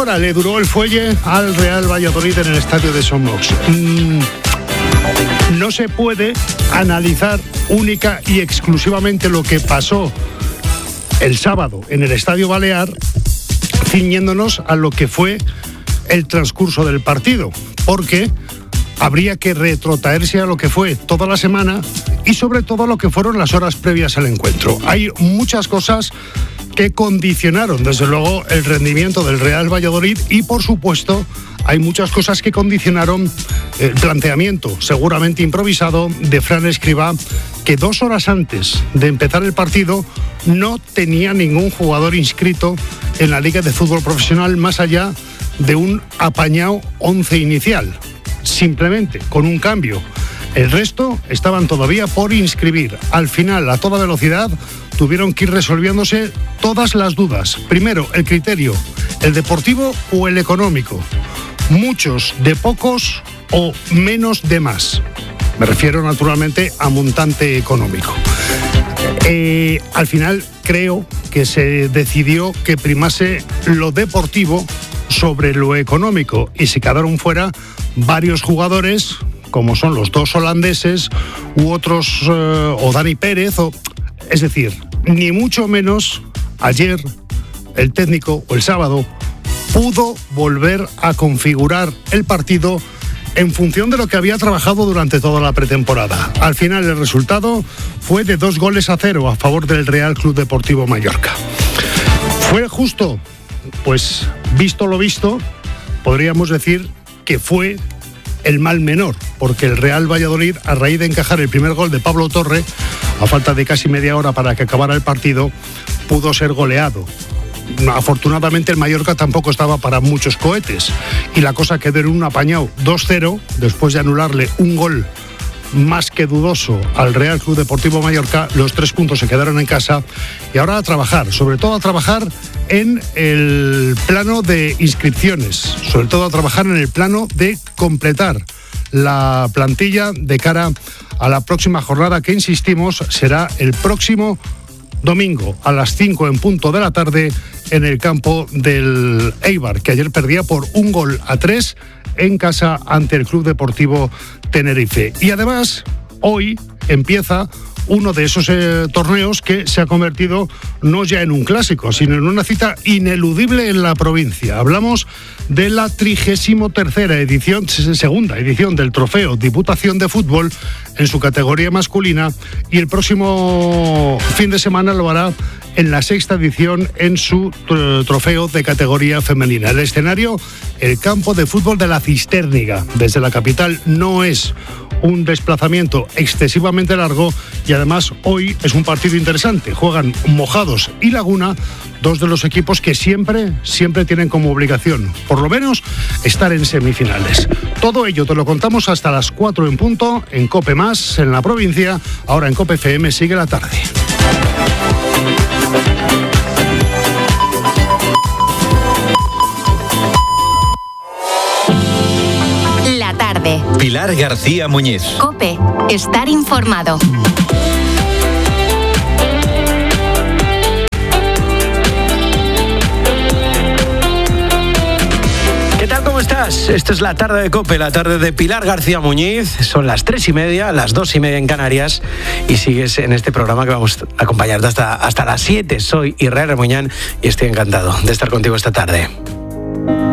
hora le duró el fuelle al Real Valladolid en el estadio de Son Moix. No se puede analizar única y exclusivamente lo que pasó el sábado en el Estadio Balear, ciñéndonos a lo que fue el transcurso del partido, porque habría que retrotraerse a lo que fue toda la semana y sobre todo a lo que fueron las horas previas al encuentro. Hay muchas cosas que condicionaron, desde luego, el rendimiento del Real Valladolid y, por supuesto, hay muchas cosas que condicionaron el planteamiento, seguramente improvisado, de Fran Escribá, que 2 horas antes de empezar el partido no tenía ningún jugador inscrito en la Liga de Fútbol Profesional más allá de un apañado 11 inicial, simplemente con un cambio. El resto estaban todavía por inscribir. Al final, a toda velocidad, tuvieron que ir resolviéndose todas las dudas. Primero, el criterio, el deportivo o el económico. Muchos de pocos o menos de más. Me refiero naturalmente a montante económico. Al final creo que se decidió que primase lo deportivo sobre lo económico y se quedaron fuera varios jugadores, como son los 2 holandeses u otros, o Dani Pérez, es decir, ni mucho menos ayer el técnico o el sábado pudo volver a configurar el partido en función de lo que había trabajado durante toda la pretemporada. Al final el resultado fue de 2-0 a favor del Real Club Deportivo Mallorca. ¿Fue justo? Pues visto lo visto, podríamos decir que fue el mal menor, porque el Real Valladolid, a raíz de encajar el primer gol de Pablo Torre, a falta de casi media hora para que acabara el partido, pudo ser goleado. Afortunadamente el Mallorca tampoco estaba para muchos cohetes y la cosa quedó en un apañado 2-0 después de anularle un gol más que dudoso al Real Club Deportivo Mallorca. Los 3 puntos se quedaron en casa y ahora a trabajar, sobre todo a trabajar en el plano de inscripciones, sobre todo a trabajar en el plano de completar la plantilla de cara a la próxima jornada, que insistimos será el próximo domingo a las 5 en punto de la tarde en el campo del Eibar, que ayer perdía por 1-3 en casa ante el Club Deportivo Tenerife. Y además hoy empieza uno de esos torneos que se ha convertido no ya en un clásico, sino en una cita ineludible en la provincia. Hablamos de la 33ª segunda edición del Trofeo Diputación de Fútbol en su categoría masculina, y el próximo fin de semana lo hará en la 6ª edición en su trofeo de categoría femenina. El escenario, el campo de fútbol de la Cistérniga, desde la capital. No es un desplazamiento excesivamente largo y además hoy es un partido interesante. Juegan Mojados y Laguna, 2 de los equipos que siempre tienen como obligación, por lo menos, estar en semifinales. Todo ello te lo contamos hasta las 4 en punto en COPE+, en la provincia. Ahora en COPE FM sigue la tarde. La tarde. Pilar García Muñiz. COPE. Estar informado. ¿Qué tal? ¿Cómo estás? Esto es la tarde de COPE, la tarde de Pilar García Muñiz. Son las 3:30, las 2:30 en Canarias, y sigues en este programa que vamos a acompañarte hasta las 7. Soy Israel Remuñán y estoy encantado de estar contigo esta tarde.